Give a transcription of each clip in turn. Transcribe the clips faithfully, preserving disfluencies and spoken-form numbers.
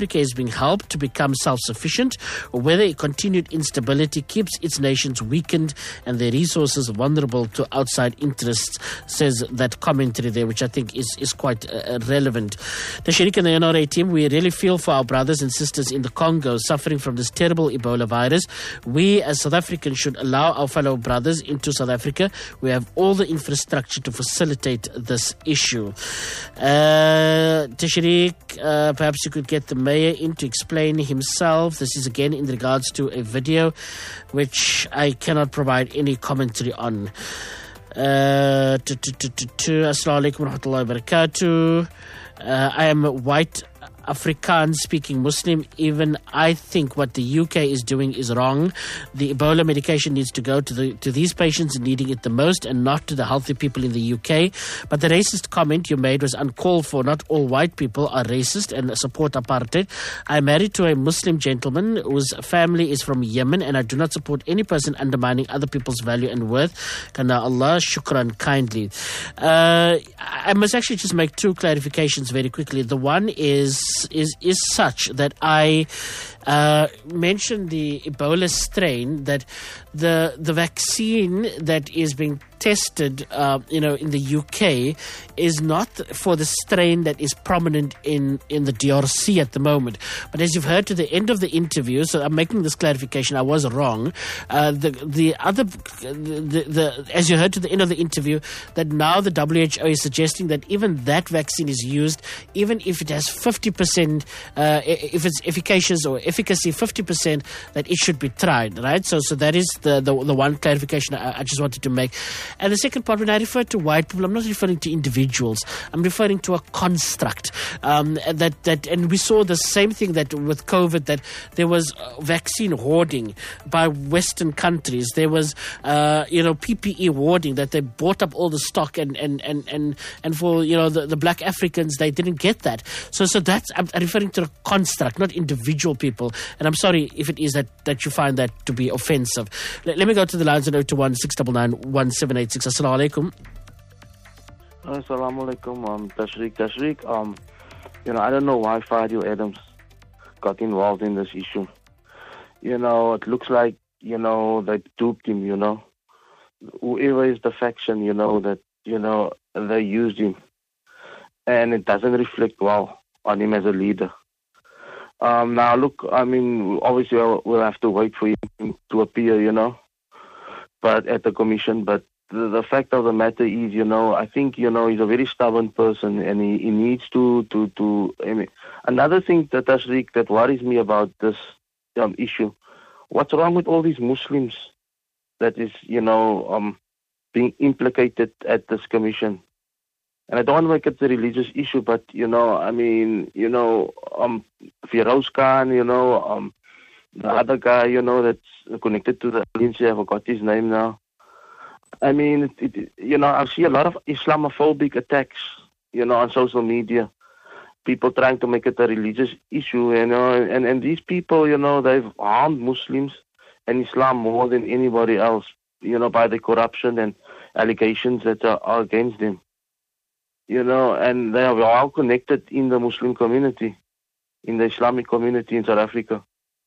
Africa is being helped to become self-sufficient, or whether continued instability keeps its nations weakened and their resources vulnerable to outside interests, says that commentary there, which I think is, is quite uh, relevant. The Tashriq and the N R A team, we really feel for our brothers and sisters in the Congo suffering from this terrible Ebola virus. We as South Africans should allow our fellow brothers into South Africa. We have all the infrastructure to facilitate this issue. Uh, Tashriq, uh, perhaps you could get the mayor in to explain himself. This is again in regards to a video which I cannot provide any commentary on. Uh, Assalamu alaikum wa rahmatullahi wa barakatuh. Uh, I am a white Afrikaans-speaking Muslim. Even I think what the U K is doing is wrong. The Ebola medication needs to go to the to these patients needing it the most and not to the healthy people in the U K. But the racist comment you made was uncalled for. Not all white people are racist and support apartheid. I'm married to a Muslim gentleman whose family is from Yemen, and I do not support any person undermining other people's value and worth. Kana Allah, shukran kindly. Uh, I must actually just make two clarifications very quickly. The one is is is such that I uh, mentioned the Ebola strain, that the the vaccine that is being tested, uh, you know, in the U K is not for the strain that is prominent in, in the D R C at the moment. But as you've heard to the end of the interview, so I'm making this clarification, I was wrong. Uh, the the other, the, the as you heard to the end of the interview, that now the W H O is suggesting that even that vaccine is used, even if it has fifty percent, uh, if it's efficacious or efficacy fifty percent, that it should be tried, right? So so that is the, the, the one clarification I, I just wanted to make. And the second part, when I refer to white people, I'm not referring to individuals. I'm referring to a construct. Um, that that, and we saw the same thing that with COVID, that there was vaccine hoarding by Western countries. There was, uh, you know, P P E hoarding, that they bought up all the stock, and and and and, and for you know the, the black Africans, they didn't get that. So so that's, I'm referring to a construct, not individual people. And I'm sorry if it is that that you find that to be offensive. Let, let me go to the lines on zero two one six nine nine one seven eight six. Assalamu alaikum. Assalamu alaikum, um, Tashriq. Tashriq, um, you know, I don't know why Fadil Adams got involved in this issue. You know, it looks like, you know, they duped him, you know. Whoever is the faction, you know, that, you know, they used him. And it doesn't reflect well on him as a leader. Um, now, look, I mean, obviously we'll, we'll have to wait for him to appear, you know, but at the commission. But the, the fact of the matter is, you know, I think, you know, he's a very stubborn person, and he, he needs to, to, to, I mean, another thing that, Tashriq, that worries me about this um, issue, what's wrong with all these Muslims that is, you know, um, being implicated at this commission? And I don't want to make it a religious issue, but, you know, I mean, you know, um, Firoz Khan, you know, um, the other guy, you know, that's connected to the agency, I forgot his name now. I mean, it, it, you know, I see a lot of Islamophobic attacks, you know, on social media. People trying to make it a religious issue, you know, and, and these people, you know, they've harmed Muslims and Islam more than anybody else, you know, by the corruption and allegations that are, are against them. You know, and they are all connected in the Muslim community, in the Islamic community in South Africa.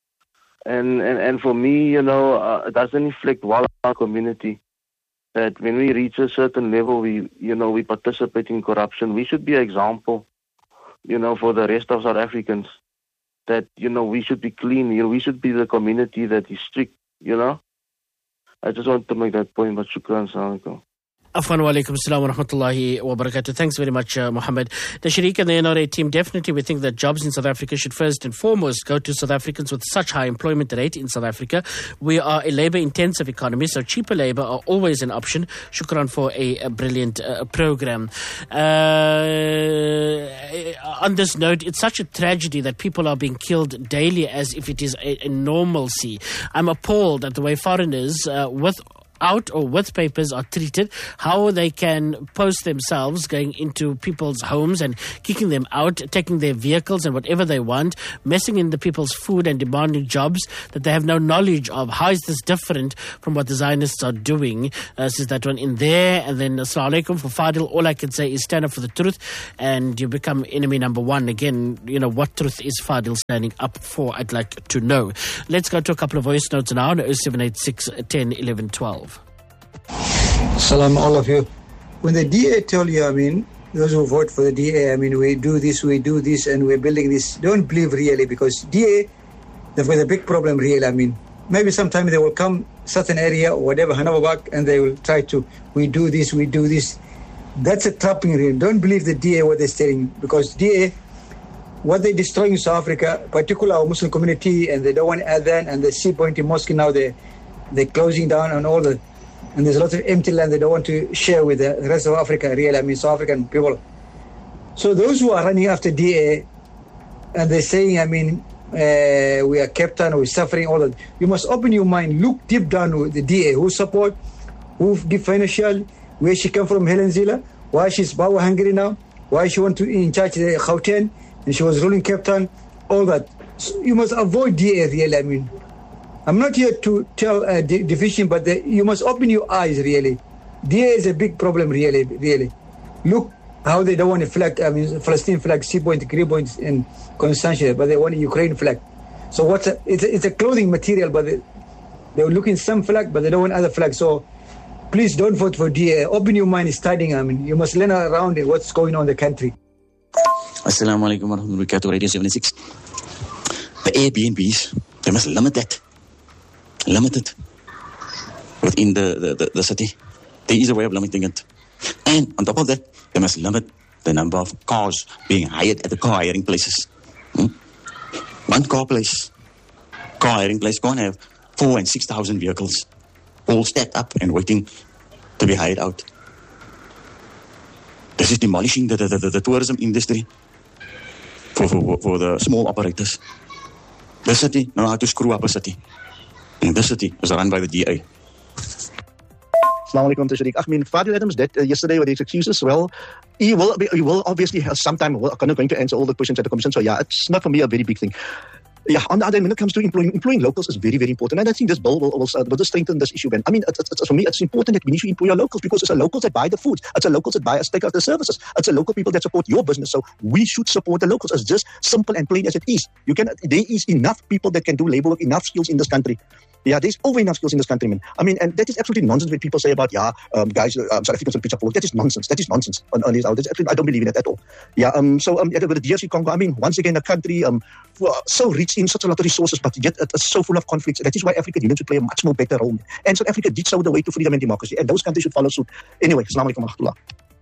And and, and for me, you know, uh, it doesn't reflect well on our community that when we reach a certain level, we, you know, we participate in corruption. We should be an example, you know, for the rest of South Africans, that, you know, we should be clean. You know, we should be the community that is strict, you know. I just want to make that point, but shukran, assalamu alaikum. Afwan wa alaikum assalam wa rahmatullahi wa barakatuh. Thanks very much, uh, Mohammed. The Tashriq and the N R A team, definitely we think that jobs in South Africa should first and foremost go to South Africans with such high employment rate in South Africa. We are a labour-intensive economy, so cheaper labour are always an option. Shukran for a, a brilliant uh, program. Uh, on this note, it's such a tragedy that people are being killed daily as if it is a, a normalcy. I'm appalled at the way foreigners uh, with out or with papers are treated, how they can post themselves going into people's homes and kicking them out, taking their vehicles and whatever they want, messing in the people's food and demanding jobs that they have no knowledge of. How is this different from what the Zionists are doing? Uh, says that one in there. And then, Assalamu alaikum for Fadil. All I can say is stand up for the truth and you become enemy number one. Again, you know, what truth is Fadil standing up for? I'd like to know. Let's go to a couple of voice notes now on oh seven eight six, ten, eleven, twelve. Salam, all of you. When the D A tell you, I mean, those who vote for the D A, I mean, we do this, we do this, and we're building this, don't believe really, because D A, they've got a big problem really. I mean, maybe sometime they will come certain area or whatever, Hanababak, and they will try to, we do this, we do this. That's a trapping really. Don't believe the D A what they're saying, because D A, what they're destroying in South Africa, particularly our Muslim community, and they don't want Adhan, and the Sea Point Mosque now, they they're closing down on all the, and there's a lot of empty land they don't want to share with the rest of Africa, really, I mean, South African people. So those who are running after D A, and they're saying, I mean, uh, we are Cape Town, we're suffering, all that, you must open your mind, look deep down with the D A, who support, who give financial, where she come from, Helen Zille, why she's power hungry now, why she want to in charge of the Gauteng, and she was ruling Cape Town, all that. So you must avoid D A, really, I mean. I'm not here to tell uh, di- division, but the, you must open your eyes, really. D A is a big problem, really, really. Look how they don't want a flag, I mean, Palestinian flag, Sea Point, Green Point in Constantia, but they want a Ukraine flag. So what's a, it's, a, it's a clothing material, but they, they're looking some flag, but they don't want other flags. So please don't vote for D A. Open your mind, studying, I mean, you must learn around it, what's going on in the country. Assalamu alaikum wa rahmatullahi wa barakatuh, Radio seventy-six. The Airbnbs, they must limit that. Limited within the, the, the, the city. There is a way of limiting it. And on top of that, they must limit the number of cars being hired at the car hiring places. Hmm? One car place, car hiring place can't have four and six thousand vehicles all stacked up and waiting to be hired out. This is demolishing the, the, the, the tourism industry for, for, for the small operators. The city know how to screw up a city. And this city is run by the D A. Assalamu alaikum, Tashriq. I mean, Fadil Adams did uh, yesterday with his excuses. Well, he will, be, he will obviously have some time, well, kind of going to answer all the questions at the commission. So yeah, it's not for me a very big thing. Yeah, on the other hand, when it comes to employing, employing locals is very, very important. And I think this bill will, will, uh, will just strengthen this issue. And I mean, it's, it's, for me, it's important that we need to employ our locals, because it's the locals that buy the food. It's the locals that buy us, take out the services. It's the local people that support your business. So we should support the locals. It's just simple and plain as it is. You can, there is enough people that can do labor work, enough skills in this country. Yeah, there's over enough skills in this country, man. I mean, and that is absolutely nonsense when people say about, yeah, um, guys, um, South Africans will pitch up for work. That is nonsense. That is nonsense. On, on this, I don't believe in that at all. Yeah, um, so um, yeah, with the D R C Congo, I mean, once again, a country um, so rich in such a lot of resources, but yet it's so full of conflicts. That is why African Union should play a much more better role. And South Africa did show the way to freedom and democracy, and those countries should follow suit. Anyway, Assalamu alaikum wa rahmatullah.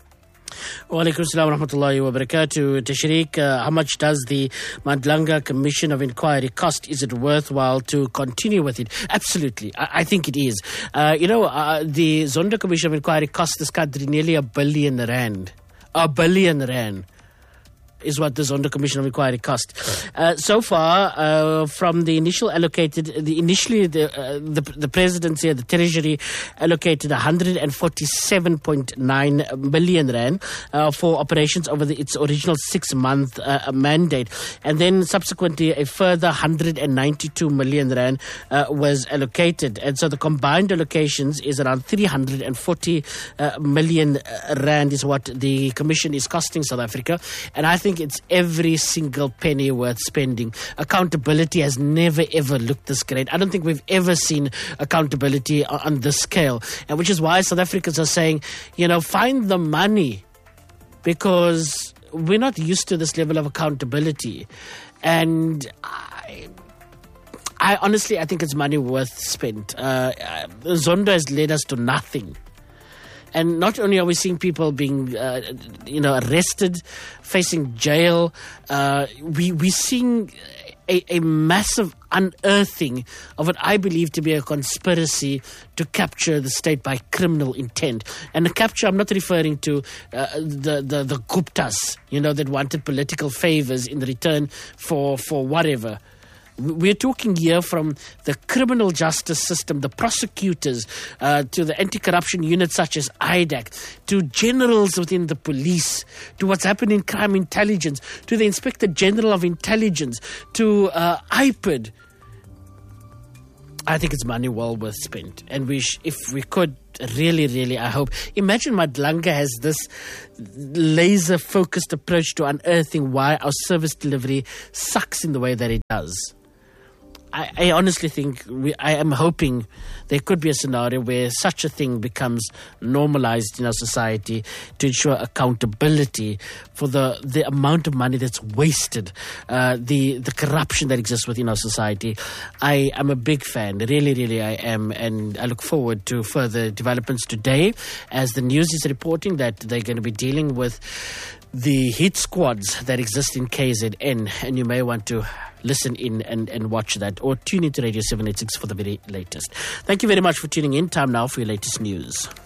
Wa alaikum salam wa rahmatullahi wa barakatuh. Tashriq, uh, how much does the Mandlanga Commission of Inquiry cost? Is it worthwhile to continue with it? Absolutely. I, I think it is. Uh, you know, uh, the Zondo Commission of Inquiry cost this country nearly a billion rand. A billion rand is what the Zondo Commission of Inquiry cost. Uh, so far, uh, from the initial allocated, the initially the, uh, the the presidency and the treasury allocated one hundred forty-seven point nine million rand uh, for operations over the, its original six-month uh, mandate, and then subsequently a further one hundred ninety-two million rand uh, was allocated, and so the combined allocations is around three hundred forty uh, million rand is what the commission is costing South Africa, and I think it's every single penny worth spending. Accountability has never ever looked this great. I don't think we've ever seen accountability on, on this scale, and which is why South Africans are saying, you know, find the money, because we're not used to this level of accountability. And I, I honestly, I think it's money worth spent. Uh, Zondo has led us to nothing. And not only are we seeing people being, uh, you know, arrested, facing jail, uh, we we're seeing a, a massive unearthing of what I believe to be a conspiracy to capture the state by criminal intent. And the capture, I'm not referring to uh, the, the the Guptas, you know, that wanted political favors in return for for whatever. We're talking here from the criminal justice system, the prosecutors, uh, to the anti-corruption units such as I D A C, to generals within the police, to what's happening in crime intelligence, to the Inspector General of Intelligence, to uh, I P I D. I think it's money well worth spent. And we sh- if we could, really, really, I hope. Imagine Madlanga has this laser-focused approach to unearthing why our service delivery sucks in the way that it does. I, I honestly think, we, I am hoping there could be a scenario where such a thing becomes normalized in our society to ensure accountability for the, the amount of money that's wasted, uh, the, the corruption that exists within our society. I am a big fan, really, really I am, and I look forward to further developments today as the news is reporting that they're going to be dealing with the hit squads that exist in K Z N, and you may want to listen in and, and watch that, or tune into Radio seven eighty-six for the very latest. Thank you very much for tuning in. Time now for your latest news.